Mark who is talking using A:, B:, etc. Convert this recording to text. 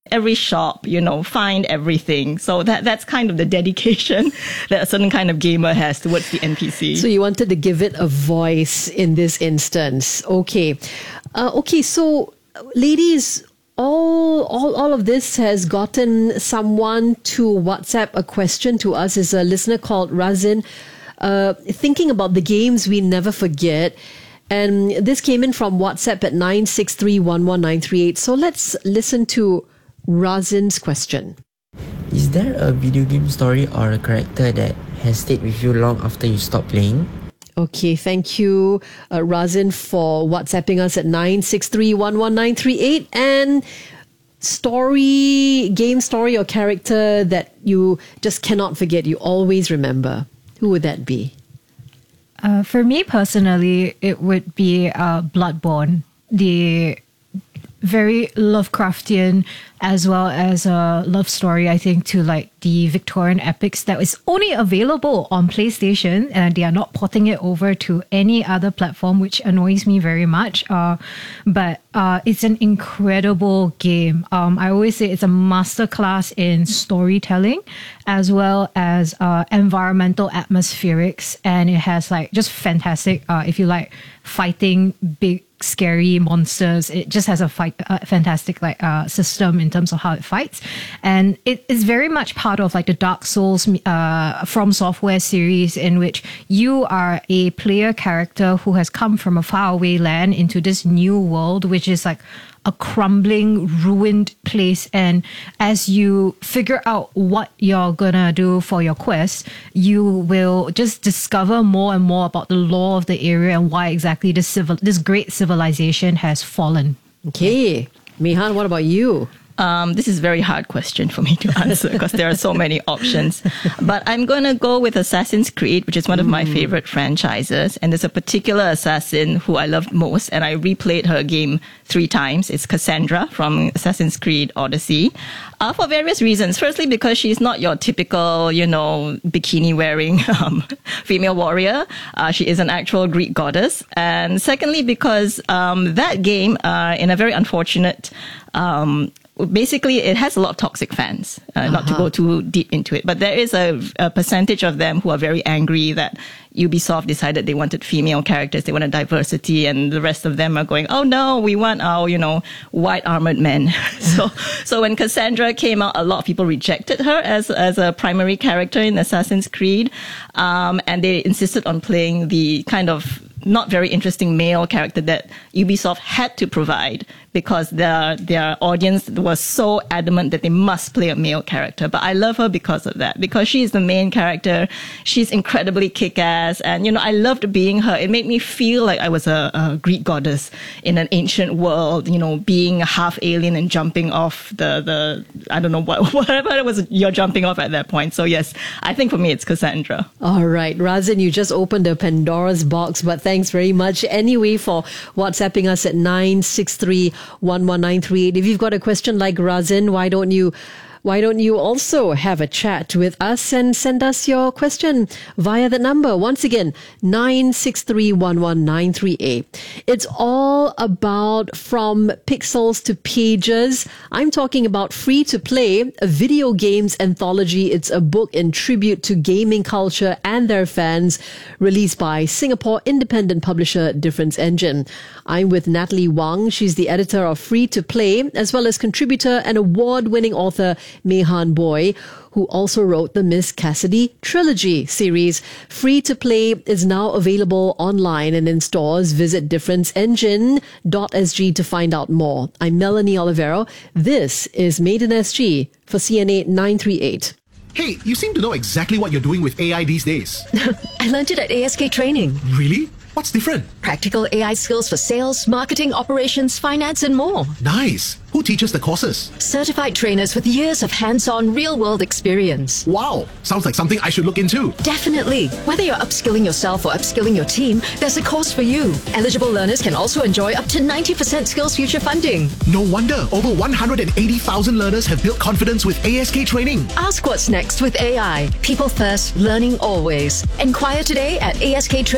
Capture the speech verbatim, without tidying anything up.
A: every shop, you know, find everything. So that that's kind of the dedication that a certain kind of gamer has towards the N P C.
B: So you wanted to give it a voice in this instance. Okay. Uh, okay, so ladies, all, all all of this has gotten someone to WhatsApp a question to us. Is a listener called Razin, uh, thinking about the games we never forget. And this came in from WhatsApp at nine six three one one nine three eight. So let's listen to Razin's question.
C: Is there a video game story or a character that has stayed with you long after you stopped playing?
B: Okay, thank you, uh, Razin, for WhatsApping us at nine six three one one nine three eight. And story, game story or character that you just cannot forget, you always remember. Who would that be?
D: Uh, for me personally, it would be uh, Bloodborne, the very Lovecraftian as well as a love story, I think, to like the Victorian epics that is only available on PlayStation, and they are not porting it over to any other platform, which annoys me very much. Uh, but uh, it's an incredible game. Um, I always say it's a masterclass in storytelling as well as uh, environmental atmospherics, and it has like just fantastic, uh, if you like fighting big scary monsters, it just has a fight, uh, fantastic like uh, system in terms of how it fights, and it is very much part of like the Dark Souls uh, From Software series, in which you are a player character who has come from a faraway land into this new world, which is like a crumbling, ruined place. And as you figure out what you're gonna do for your quest, you will just discover more and more about the lore of the area and why exactly this civil, this great civilization has fallen.
B: Okay, Mehan, what about you?
A: Um, this is a very hard question for me to answer because there are so many options. But I'm going to go with Assassin's Creed, which is one of my favorite franchises. And there's a particular assassin who I loved most, and I replayed her game three times. It's Cassandra from Assassin's Creed Odyssey. Uh, for various reasons. Firstly, because she's not your typical, you know, bikini-wearing um, female warrior. Uh, she is an actual Greek goddess. And secondly, because um, that game, uh, in a very unfortunate um basically, it has a lot of toxic fans, uh, uh-huh. not to go too deep into it. But there is a, a percentage of them who are very angry that Ubisoft decided they wanted female characters, they wanted diversity, and the rest of them are going, oh no, we want our, you know, white armored men. so so when Cassandra came out, a lot of people rejected her as, as a primary character in Assassin's Creed. Um, and they insisted on playing the kind of not very interesting male character that Ubisoft had to provide because their their audience was so adamant that they must play a male character. But I love her because of that, because she's the main character. She's incredibly kick-ass, and you know, I loved being her. It made me feel like I was a, a Greek goddess in an ancient world, you know, being a half alien and jumping off the the I don't know what whatever it was you're jumping off at that point. So yes, I think for me it's Cassandra.
B: All right, Razin, you just opened a Pandora's box, but thanks very much anyway for WhatsApping us at nine six three one one nine three eight. If you've got a question like Razin, why don't you why don't you also have a chat with us and send us your question via the number? Once again, nine six three one one nine three eight. It's all about From Pixels to Pages. I'm talking about Free to Play, a video games anthology. It's a book in tribute to gaming culture and their fans, released by Singapore independent publisher Difference Engine. I'm with Natalie Wang. She's the editor of Free to Play, as well as contributor and award-winning author Mehan Boy, who also wrote the Miss Cassidy Trilogy series. Free to Play is now available online and in stores. Visit difference engine dot s g to find out more. I'm Melanie Olivero. This is Made in S G for C N A nine three eight.
E: Hey, you seem to know exactly what you're doing with A I these days.
F: I learned it at A S K Training.
E: Really? What's different?
F: Practical A I skills for sales, marketing, operations, finance, and more.
E: Nice. Who teaches the courses?
F: Certified trainers with years of hands-on, real-world experience.
E: Wow. Sounds like something I should look into.
F: Definitely. Whether you're upskilling yourself or upskilling your team, there's a course for you. Eligible learners can also enjoy up to ninety percent Skills Future funding.
E: No wonder over one hundred eighty thousand learners have built confidence with A S K Training.
F: Ask what's next with A I. People first, learning always. Inquire today at A S K Training.